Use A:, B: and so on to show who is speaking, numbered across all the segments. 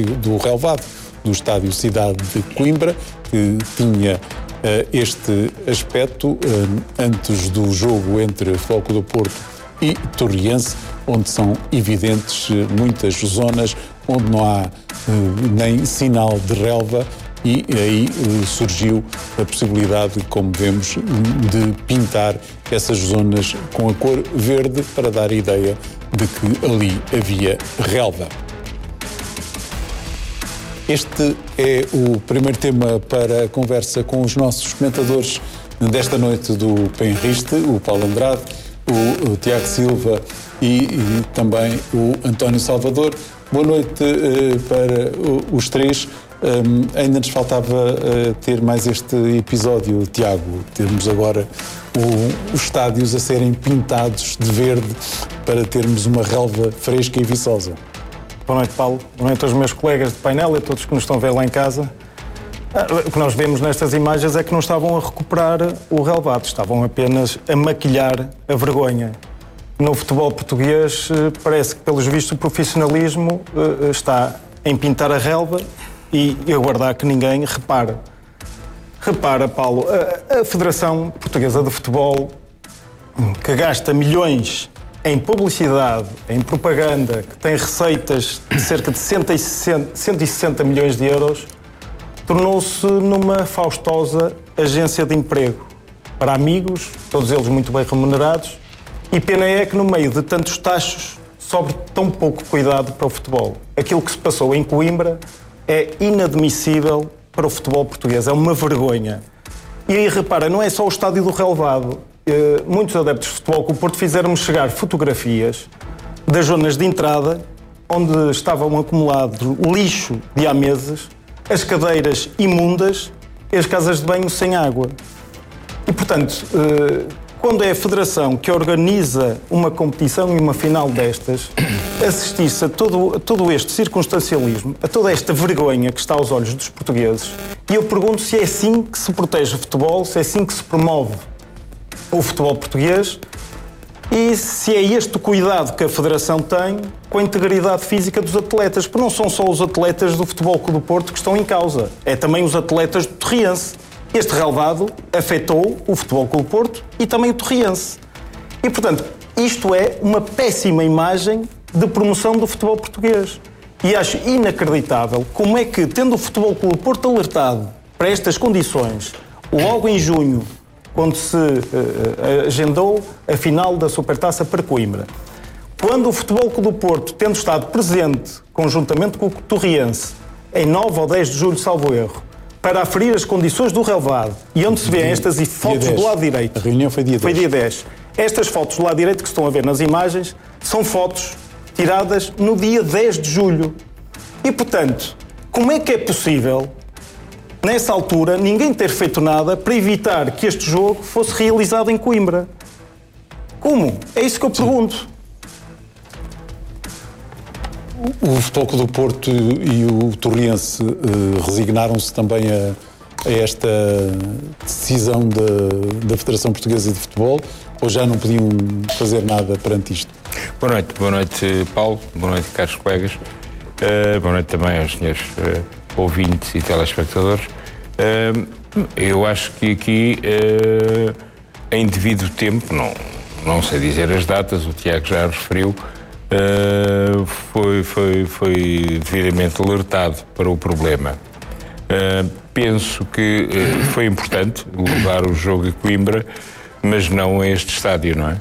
A: do relvado do estádio Cidade de Coimbra, que tinha este aspecto antes do jogo entre Futebol Clube do Porto e Torriense, onde são evidentes muitas zonas onde não há nem sinal de relva, e aí surgiu a possibilidade, como vemos, de pintar essas zonas com a cor verde para dar a ideia de que ali havia relva. Este é o primeiro tema para a conversa com os nossos comentadores desta noite do Penriste, o Paulo Andrade, o Tiago Silva e também o António Salvador. Boa noite para os três. Ainda nos faltava ter mais este episódio, Tiago. Temos agora os estádios a serem pintados de verde para termos uma relva fresca e viçosa.
B: Boa noite, Paulo. Boa noite aos meus colegas de painel e a todos que nos estão a ver lá em casa. O que nós vemos nestas imagens é que não estavam a recuperar o relvado, estavam apenas a maquilhar a vergonha. No futebol português, parece que, pelos vistos, o profissionalismo está em pintar a relva e aguardar que ninguém repare. Repara, Paulo, a Federação Portuguesa de Futebol, que gasta milhões em publicidade, em propaganda, que tem receitas de cerca de 160 milhões de euros, tornou-se numa faustosa agência de emprego para amigos, todos eles muito bem remunerados, e pena é que no meio de tantos tachos sobre tão pouco cuidado para o futebol. Aquilo que se passou em Coimbra é inadmissível para o futebol português, é uma vergonha. E aí, repara, não é só o estádio do relvado. Muitos adeptos de futebol com o Porto fizeram-me chegar fotografias das zonas de entrada onde estavam acumulados lixo de há meses, as cadeiras imundas e as casas de banho sem água. E, portanto, quando é a Federação que organiza uma competição e uma final destas, assistir-se a todo este circunstancialismo, a toda esta vergonha que está aos olhos dos portugueses, e eu pergunto se é assim que se protege o futebol, se é assim que se promove o futebol português e se é este o cuidado que a Federação tem com a integridade física dos atletas, porque não são só os atletas do Futebol Clube do Porto que estão em causa, é também os atletas do Torriense. Este relvado afetou o Futebol Clube do Porto e também o Torriense. E, portanto, isto é uma péssima imagem de promoção do futebol português. E acho inacreditável como é que, tendo o Futebol Clube do Porto alertado para estas condições, logo em junho, quando se agendou a final da Supertaça para Coimbra, quando o Futebol Clube do Porto, tendo estado presente, conjuntamente com o Torriense, em 9 ou 10 de julho, salvo erro, para aferir as condições do relvado, e onde se vêem estas fotos do lado direito.
A: A reunião foi dia 10.
B: Foi dia 10. Estas fotos do lado direito que estão a ver nas imagens são fotos tiradas no dia 10 de julho. E, portanto, como é que é possível, nessa altura, ninguém ter feito nada para evitar que este jogo fosse realizado em Coimbra? Como? É isso que eu pergunto.
A: O Futebol Clube do Porto e o Torriense resignaram-se também a esta decisão da Federação Portuguesa de Futebol, ou já não podiam fazer nada perante isto?
C: Boa noite Paulo, boa noite caros colegas, boa noite também aos senhores ouvintes e telespectadores. Eu acho que aqui, em devido tempo, não sei dizer as datas, o Tiago já referiu, foi devidamente alertado para o problema. Penso que foi importante levar o jogo a Coimbra, mas não a este estádio, não é?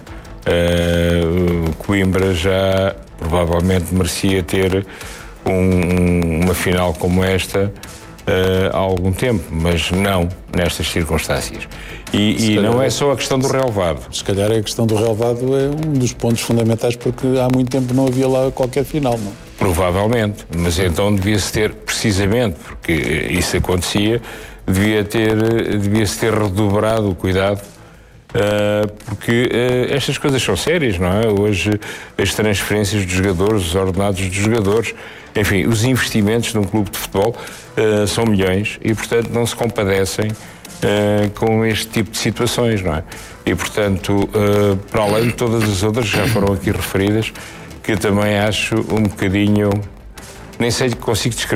C: Coimbra já provavelmente merecia ter uma final como esta há algum tempo, mas não nestas circunstâncias. E não é só a questão do relvado.
A: Se calhar a questão do relvado é um dos pontos fundamentais, porque há muito tempo não havia lá qualquer final, não?
C: Provavelmente, mas então devia-se ter, precisamente, porque isso acontecia, devia-se ter redobrado o cuidado, porque estas coisas são sérias, não é? Hoje as transferências dos jogadores, os ordenados dos jogadores, enfim, os investimentos num clube de futebol são milhões e, portanto, não se compadecem com este tipo de situações, não é? E, portanto, para além de todas as outras que já foram aqui referidas, que eu também acho um bocadinho, nem sei que consigo descrever